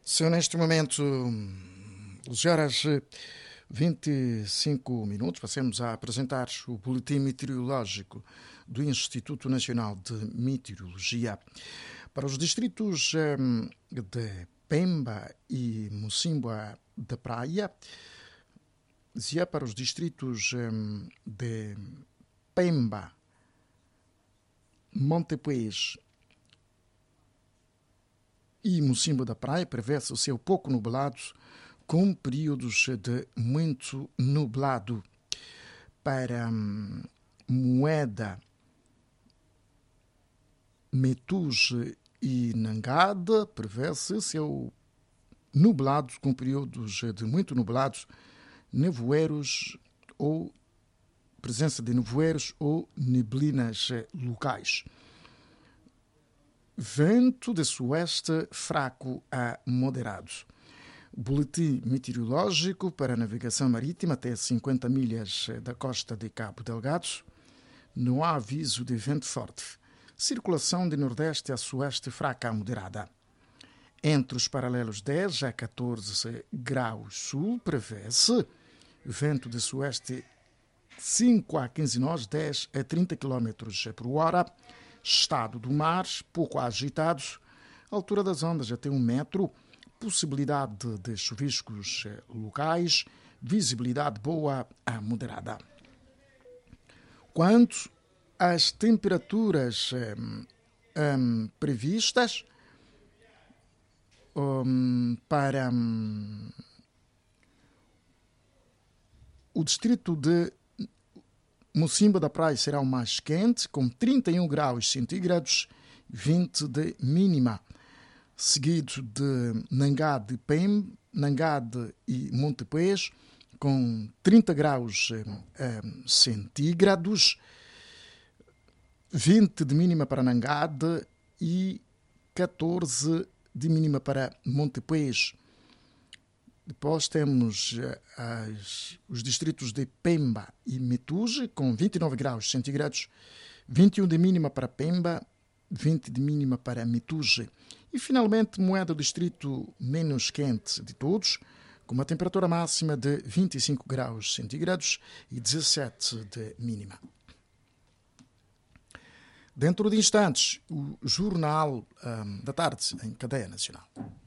São neste momento 11 horas 25 minutos. Passamos a apresentar o boletim meteorológico do Instituto Nacional de Meteorologia. Para os distritos de Pemba e Mocímboa da Praia, dizia para os distritos de Pemba, Montepuez e Mocímboa da Praia, prevê-se o céu pouco nublado, com períodos de muito nublado. Para Moeda, Metuge e Nangada, prevê-se céu nublado, com períodos de muito nublados, nevoeiros ou presença de nevoeiros ou neblinas locais. Vento de sueste fraco a moderado. Boletim meteorológico para navegação marítima até 50 milhas da costa de Cabo Delgado. Não há aviso de vento forte. Circulação de nordeste a sueste fraca a moderada. Entre os paralelos 10 a 14 graus sul, prevê-se vento de sueste 5 a 15 nós, 10 a 30 km por hora. Estado do mar, pouco agitado. Altura das ondas até 1 metro. Possibilidade de chuviscos locais. Visibilidade boa a moderada. Quanto às temperaturas previstas para o distrito de Mocímboa da Praia será o mais quente, com 31 graus centígrados, 20 de mínima. Seguido de Nangade e Montepuez, com 30 graus centígrados, 20 de mínima para Nangade e 14 de mínima para Montepuez. Depois temos os distritos de Pemba e Metuge, com 29 graus centígrados, 21 de mínima para Pemba, 20 de mínima para Metuge. E, finalmente, Moeda, o distrito menos quente de todos, com uma temperatura máxima de 25 graus centígrados e 17 de mínima. Dentro de instantes, o Jornal da Tarde em cadeia nacional.